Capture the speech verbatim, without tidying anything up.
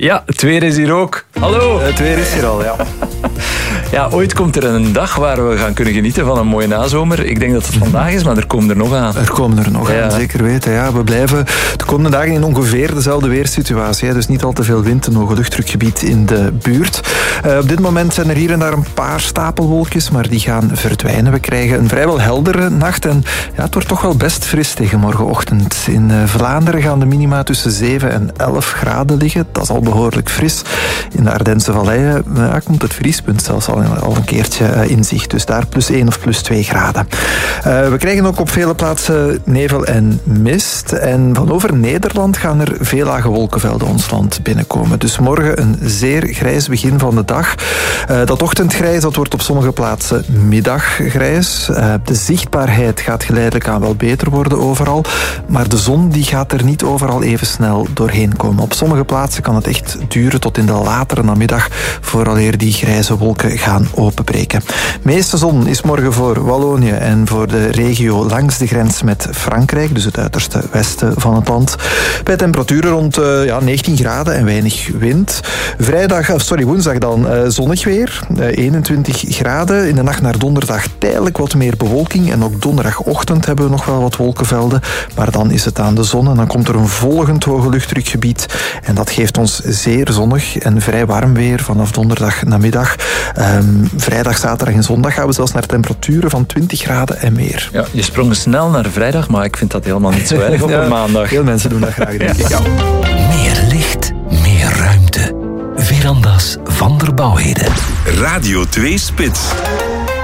Ja, het weer is hier ook. Hallo. Het weer is hier al, ja. Ja, ooit komt er een dag waar we gaan kunnen genieten van een mooie nazomer. Ik denk dat het vandaag is, maar er komen er nog aan. Er komen er nog ja. aan, zeker weten. Ja, we blijven de komende dagen in ongeveer dezelfde weersituatie. Hè. Dus niet al te veel wind, een hoge luchtdrukgebied in de buurt. Uh, op dit moment zijn er hier en daar een paar stapelwolkjes, maar die gaan verdwijnen. We krijgen een vrijwel heldere nacht en ja, het wordt toch wel best fris tegen morgenochtend. In uh, Vlaanderen gaan de minima tussen zeven en elf graden liggen. Dat is al behoorlijk fris. In de Ardense Valleien uh, komt het vriespunt zelfs al, al een keertje uh, in zicht. Dus daar plus één of plus twee graden. Uh, we krijgen ook op vele plaatsen nevel en mist. En van over Nederland gaan er veel lage wolkenvelden ons land binnenkomen. Dus morgen een zeer grijs begin van de dag. Uh, dat ochtendgrijs dat wordt op sommige plaatsen middaggrijs. Uh, de zichtbaarheid gaat geleidelijk aan wel beter worden overal. Maar de zon die gaat er niet overal even snel doorheen komen. Op sommige plaatsen kan het echt duren tot in de latere namiddag vooraleer die grijze wolken gaan openbreken. Meeste zon is morgen voor Wallonië en voor de regio langs de grens met Frankrijk, dus het uiterste westen van het land. Bij temperaturen rond uh, ja, negentien graden en weinig wind. Vrijdag, sorry, woensdag dan uh, zonnig weer, uh, eenentwintig graden. In de nacht naar donderdag tijdelijk wat meer bewolking en ook donderdagochtend hebben we nog wel wat wolkenvelden. Maar dan is het aan de zon en dan komt er een volgend hoge luchtdrukgebied en dat geeft ons zeer zonnig en vrij warm weer vanaf donderdag namiddag. Um, vrijdag, zaterdag en zondag gaan we zelfs naar temperaturen van twintig graden en meer. Ja, je sprong snel naar vrijdag, maar ik vind dat helemaal niet zo erg op ja, een maandag. Veel mensen doen dat graag, denk ik. Ja. Meer licht, meer ruimte. Veranda's van der Bouwheden. Radio twee Spits.